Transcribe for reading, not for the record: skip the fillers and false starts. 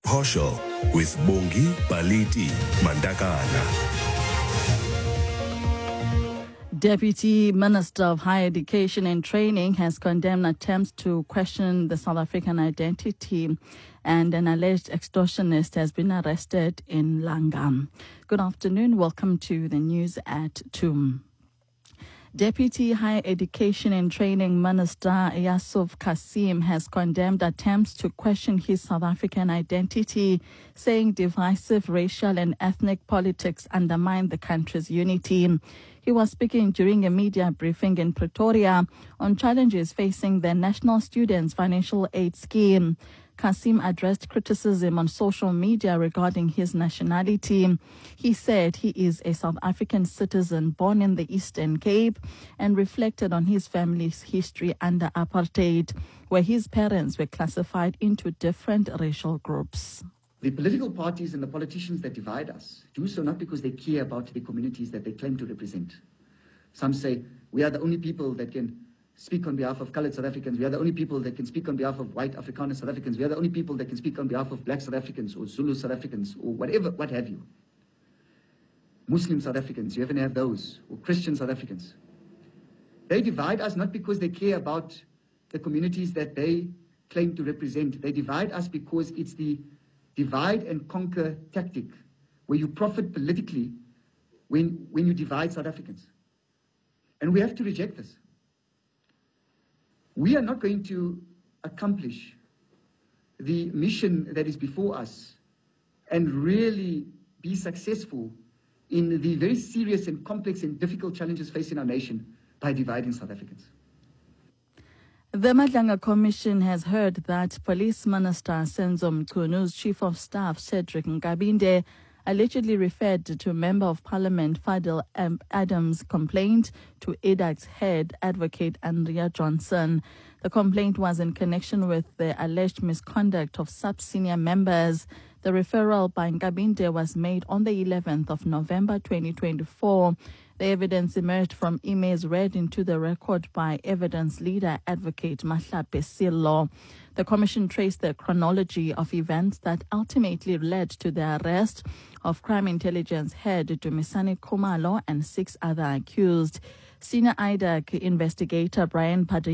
Hosho with Bongi Baliti Mandakana. Deputy Minister of Higher Education and Training has condemned attempts to question the South African identity, and an alleged extortionist has been arrested in Langa. Good afternoon. Welcome to the news at 2. Deputy Higher Education and Training Minister Yusuf Kassim has condemned attempts to question his South African identity, saying divisive racial and ethnic politics undermine the country's unity. He was speaking during a media briefing in Pretoria on challenges facing the National Students Financial Aid Scheme. Kassim addressed criticism on social media regarding his nationality. He said he is a South African citizen born in the Eastern Cape and reflected on his family's history under apartheid, where his parents were classified into different racial groups. The political parties and the politicians that divide us do so not because they care about the communities that they claim to represent. Some say we are the only people that can speak on behalf of colored South Africans. We are the only people that can speak on behalf of white Afrikaner South Africans. We are the only people that can speak on behalf of black South Africans or Zulu South Africans or whatever, what have you. Muslim South Africans, you even have those, or Christian South Africans. They divide us not because they care about the communities that they claim to represent. They divide us because it's the divide and conquer tactic where you profit politically when you divide South Africans. And we have to reject this. We are not going to accomplish the mission that is before us and really be successful in the very serious and complex and difficult challenges facing our nation by dividing South Africans. The Madlanga Commission has heard that Police Minister Senzo Mchunu's Chief of Staff, Cedric Nkabinde, allegedly referred to Member of Parliament Fadil Adams' complaint to EDAC's head, Advocate Andrea Johnson. The complaint was in connection with the alleged misconduct of sub-senior members. The referral by Nkabinde was made on the 11th of November 2024. The evidence emerged from emails read into the record by evidence leader Advocate Mahlape Silo. The commission traced the chronology of events that ultimately led to the arrest of crime intelligence head Dumisani Khumalo and 6 other accused. Senior IDAC investigator Brian Padilla